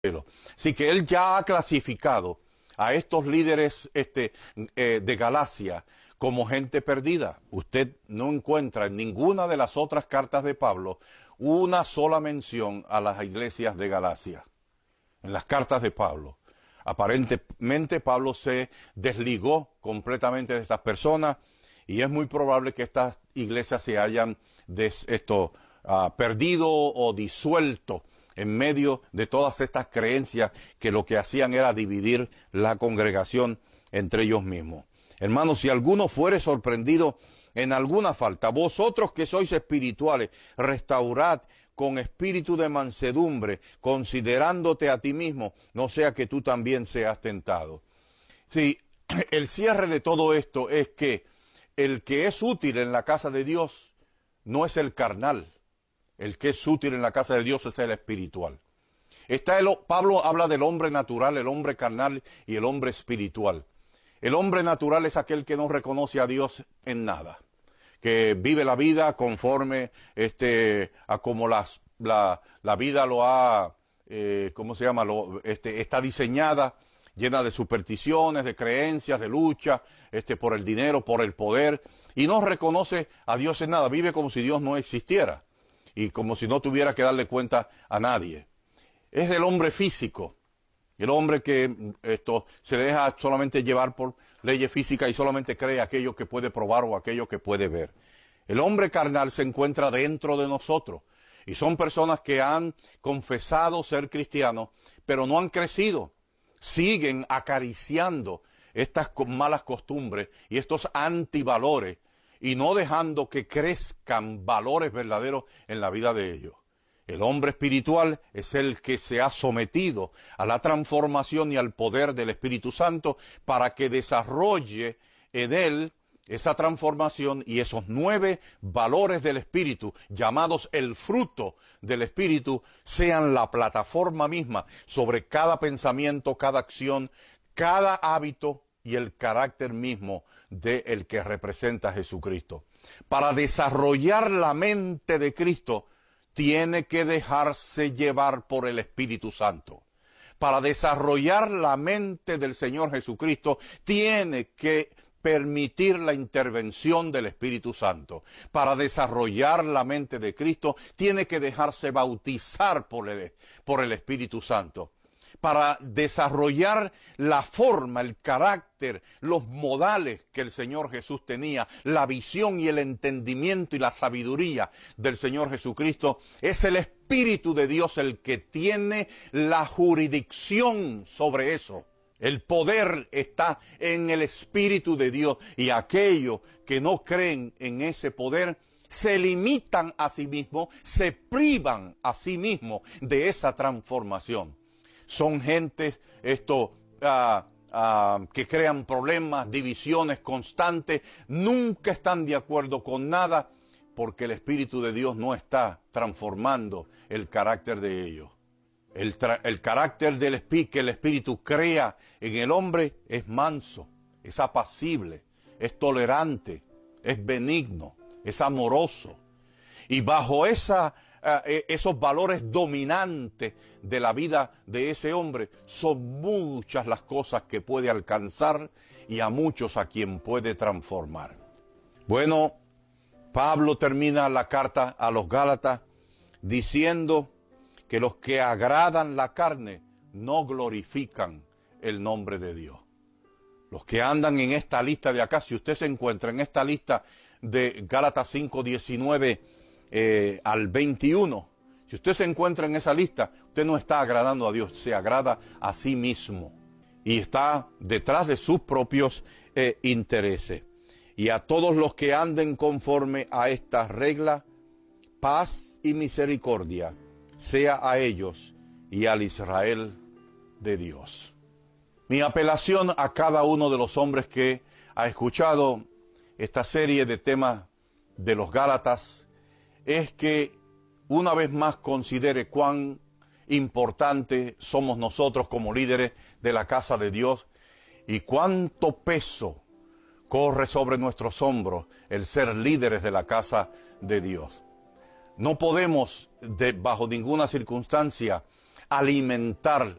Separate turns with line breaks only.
Así que él ya ha clasificado a estos líderes de Galacia como gente perdida. Usted no encuentra en ninguna de las otras cartas de Pablo una sola mención a las iglesias de Galacia. En las cartas de Pablo, aparentemente Pablo se desligó completamente de estas personas y es muy probable que estas iglesias se hayan perdido o disuelto en medio de todas estas creencias que lo que hacían era dividir la congregación entre ellos mismos. Hermanos, si alguno fuere sorprendido en alguna falta, vosotros que sois espirituales, restaurad con espíritu de mansedumbre, considerándote a ti mismo, no sea que tú también seas tentado. Sí, el cierre de todo esto es que el que es útil en la casa de Dios no es el carnal. El que es útil en la casa de Dios es el espiritual. Pablo habla del hombre natural, el hombre carnal y el hombre espiritual. El hombre natural es aquel que no reconoce a Dios en nada, que vive la vida conforme a como la vida lo ha, está diseñada, llena de supersticiones, de creencias, de lucha, por el dinero, por el poder, y no reconoce a Dios en nada, vive como si Dios no existiera y como si no tuviera que darle cuenta a nadie. Es el hombre físico, el hombre que se deja solamente llevar por leyes físicas y solamente cree aquello que puede probar o aquello que puede ver. El hombre carnal se encuentra dentro de nosotros y son personas que han confesado ser cristianos, pero no han crecido. Siguen acariciando estas malas costumbres y estos antivalores y no dejando que crezcan valores verdaderos en la vida de ellos. El hombre espiritual es el que se ha sometido a la transformación y al poder del Espíritu Santo para que desarrolle en él esa transformación y esos 9 valores del Espíritu, llamados el fruto del Espíritu, sean la plataforma misma sobre cada pensamiento, cada acción, cada hábito y el carácter mismo del que representa a Jesucristo. Para desarrollar la mente de Cristo, tiene que dejarse llevar por el Espíritu Santo. Para desarrollar la mente del Señor Jesucristo, tiene que permitir la intervención del Espíritu Santo. Para desarrollar la mente de Cristo, tiene que dejarse bautizar por el Espíritu Santo. Para desarrollar la forma, el carácter, los modales que el Señor Jesús tenía, la visión y el entendimiento y la sabiduría del Señor Jesucristo, es el Espíritu de Dios el que tiene la jurisdicción sobre eso. El poder está en el Espíritu de Dios y aquellos que no creen en ese poder se limitan a sí mismos, se privan a sí mismos de esa transformación. Son gentes que crean problemas, divisiones constantes, nunca están de acuerdo con nada porque el Espíritu de Dios no está transformando el carácter de ellos. El carácter que el Espíritu crea en el hombre es manso, es apacible, es tolerante, es benigno, es amoroso. Y bajo esos valores dominantes de la vida de ese hombre, son muchas las cosas que puede alcanzar y a muchos a quien puede transformar. Bueno, Pablo termina la carta a los Gálatas diciendo que los que agradan la carne no glorifican el nombre de Dios. Los que andan en esta lista de acá, si usted se encuentra en esta lista de Gálatas 5, 19 al 21, si usted se encuentra en esa lista, usted no está agradando a Dios, se agrada a sí mismo y está detrás de sus propios intereses. Y a todos los que anden conforme a esta regla, paz y misericordia sea a ellos y al Israel de Dios. Mi apelación a cada uno de los hombres que ha escuchado esta serie de temas de los Gálatas es que una vez más considere cuán importante somos nosotros como líderes de la casa de Dios y cuánto peso corre sobre nuestros hombros el ser líderes de la casa de Dios. No podemos, bajo ninguna circunstancia, alimentar